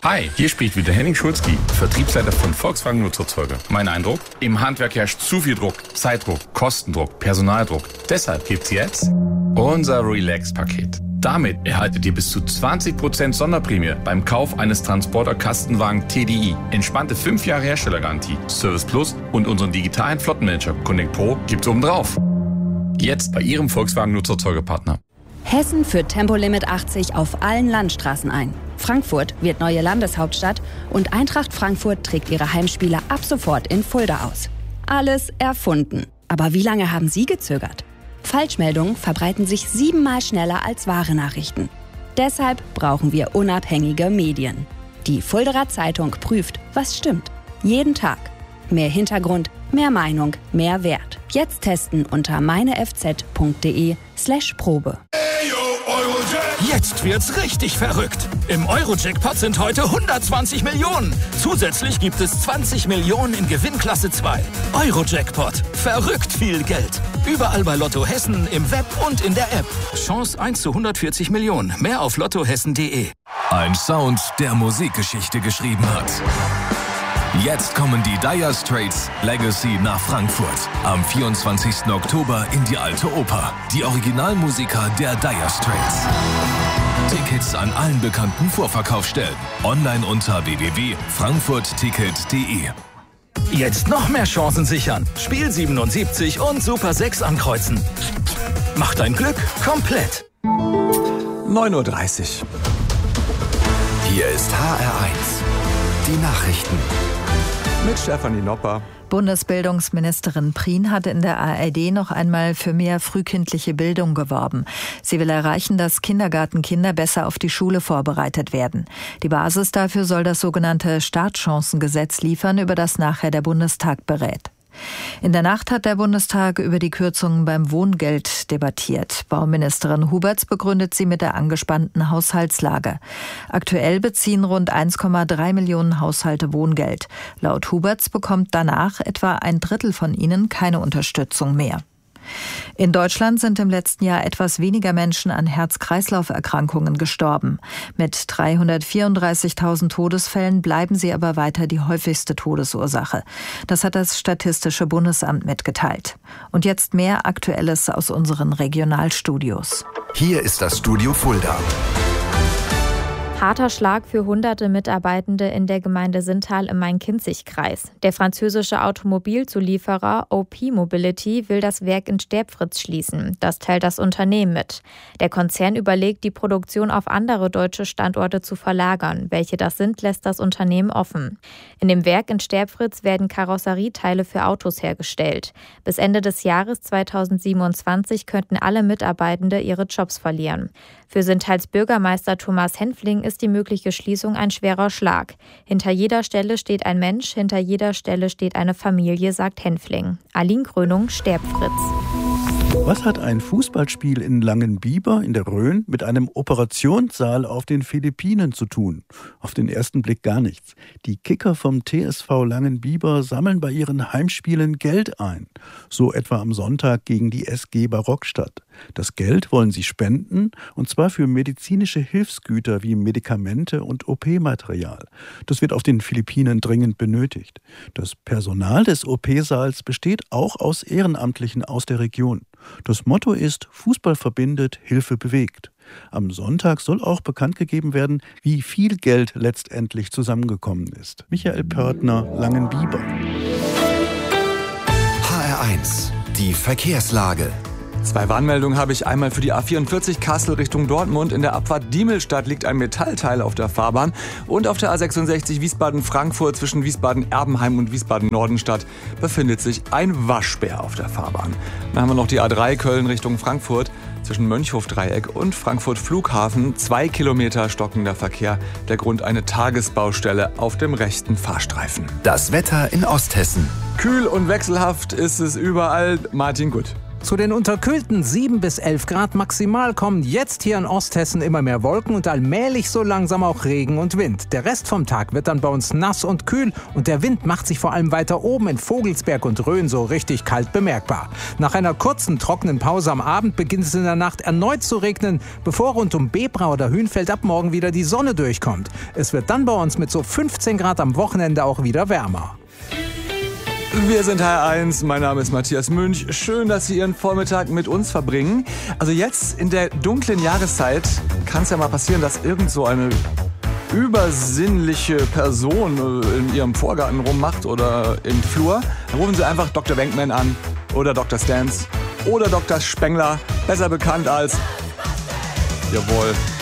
Hi, hier spricht wieder Henning Schulzki, Vertriebsleiter von Volkswagen Nutzfahrzeuge. Mein Eindruck? Im Handwerk herrscht zu viel Druck, Zeitdruck, Kostendruck, Personaldruck. Deshalb gibt's jetzt unser Relax-Paket. Damit erhaltet ihr bis zu 20% Sonderprämie beim Kauf eines Transporter-Kastenwagen TDI. Entspannte 5 Jahre Herstellergarantie, Service Plus und unseren digitalen Flottenmanager Connect Pro gibt's obendrauf. Jetzt bei Ihrem Volkswagen Nutzfahrzeugepartner. Hessen führt Tempolimit 80 auf allen Landstraßen ein. Frankfurt wird neue Landeshauptstadt und Eintracht Frankfurt trägt ihre Heimspiele ab sofort in Fulda aus. Alles erfunden. Aber wie lange haben Sie gezögert? Falschmeldungen verbreiten sich 7-mal schneller als wahre Nachrichten. Deshalb brauchen wir unabhängige Medien. Die Fuldaer Zeitung prüft, was stimmt. Jeden Tag. Mehr Hintergrund, mehr Meinung, mehr Wert. Jetzt testen unter meinefz.de/Probe. Jetzt wird's richtig verrückt. Im Euro-Jackpot sind heute 120 Millionen. Zusätzlich gibt es 20 Millionen in Gewinnklasse 2. Euro-Jackpot. Verrückt viel Geld. Überall bei Lotto Hessen, im Web und in der App. Chance 1 zu 140 Millionen. Mehr auf lottohessen.de. Ein Sound, der Musikgeschichte geschrieben hat. Jetzt kommen die Dire Straits Legacy nach Frankfurt. Am 24. Oktober in die Alte Oper. Die Originalmusiker der Dire Straits. Tickets an allen bekannten Vorverkaufsstellen. Online unter www.frankfurtticket.de. Jetzt noch mehr Chancen sichern. Spiel 77 und Super 6 ankreuzen. Mach dein Glück komplett. 9:30 Uhr. Hier ist HR1. Die Nachrichten. Mit Stefanie Nopper. Bundesbildungsministerin Prien hat in der ARD noch einmal für mehr frühkindliche Bildung geworben. Sie will erreichen, dass Kindergartenkinder besser auf die Schule vorbereitet werden. Die Basis dafür soll das sogenannte Startchancengesetz liefern, über das nachher der Bundestag berät. In der Nacht hat der Bundestag über die Kürzungen beim Wohngeld debattiert. Bauministerin Huberts begründet sie mit der angespannten Haushaltslage. Aktuell beziehen rund 1,3 Millionen Haushalte Wohngeld. Laut Huberts bekommt danach etwa ein Drittel von ihnen keine Unterstützung mehr. In Deutschland sind im letzten Jahr etwas weniger Menschen an Herz-Kreislauf-Erkrankungen gestorben. Mit 334.000 Todesfällen bleiben sie aber weiter die häufigste Todesursache. Das hat das Statistische Bundesamt mitgeteilt. Und jetzt mehr Aktuelles aus unseren Regionalstudios. Hier ist das Studio Fulda. Harter Schlag für hunderte Mitarbeitende in der Gemeinde Sintal im Main-Kinzig-Kreis. Der französische Automobilzulieferer OP Mobility will das Werk in Sterbfritz schließen. Das teilt das Unternehmen mit. Der Konzern überlegt, die Produktion auf andere deutsche Standorte zu verlagern. Welche das sind, lässt das Unternehmen offen. In dem Werk in Sterbfritz werden Karosserieteile für Autos hergestellt. Bis Ende des Jahres 2027 könnten alle Mitarbeitende ihre Jobs verlieren. Für Sintals Bürgermeister Thomas Henfling ist die mögliche Schließung ein schwerer Schlag. Hinter jeder Stelle steht ein Mensch, hinter jeder Stelle steht eine Familie, sagt Henfling. Aline Krönung, Sterbfritz. Was hat ein Fußballspiel in Langenbiber in der Rhön mit einem Operationssaal auf den Philippinen zu tun? Auf den ersten Blick gar nichts. Die Kicker vom TSV Langenbiber sammeln bei ihren Heimspielen Geld ein. So etwa am Sonntag gegen die SG Barockstadt. Das Geld wollen sie spenden, und zwar für medizinische Hilfsgüter wie Medikamente und OP-Material. Das wird auf den Philippinen dringend benötigt. Das Personal des OP-Saals besteht auch aus Ehrenamtlichen aus der Region. Das Motto ist: Fußball verbindet, Hilfe bewegt. Am Sonntag soll auch bekannt gegeben werden, wie viel Geld letztendlich zusammengekommen ist. Michael Pörtner, Langenbiber. HR1, die Verkehrslage. 2 Warnmeldungen habe ich. Einmal für die A44 Kassel Richtung Dortmund. In der Abfahrt Diemelstadt liegt ein Metallteil auf der Fahrbahn. Und auf der A66 Wiesbaden-Frankfurt zwischen Wiesbaden-Erbenheim und Wiesbaden-Nordenstadt befindet sich ein Waschbär auf der Fahrbahn. Dann haben wir noch die A3 Köln Richtung Frankfurt. Zwischen Mönchhof-Dreieck und Frankfurt-Flughafen 2 Kilometer stockender Verkehr. Der Grund: eine Tagesbaustelle auf dem rechten Fahrstreifen. Das Wetter in Osthessen. Kühl und wechselhaft ist es überall. Martin Gutt. Zu den unterkühlten 7 bis 11 Grad maximal kommen jetzt hier in Osthessen immer mehr Wolken und allmählich so langsam auch Regen und Wind. Der Rest vom Tag wird dann bei uns nass und kühl und der Wind macht sich vor allem weiter oben in Vogelsberg und Rhön so richtig kalt bemerkbar. Nach einer kurzen trockenen Pause am Abend beginnt es in der Nacht erneut zu regnen, bevor rund um Bebra oder Hünfeld ab morgen wieder die Sonne durchkommt. Es wird dann bei uns mit so 15 Grad am Wochenende auch wieder wärmer. Wir sind HR1, mein Name ist Matthias Münch. Schön, dass Sie Ihren Vormittag mit uns verbringen. Also jetzt in der dunklen Jahreszeit kann es ja mal passieren, dass irgend so eine übersinnliche Person in Ihrem Vorgarten rummacht oder im Flur. Dann rufen Sie einfach Dr. Wenkman an oder Dr. Stans oder Dr. Spengler, besser bekannt als... Jawohl.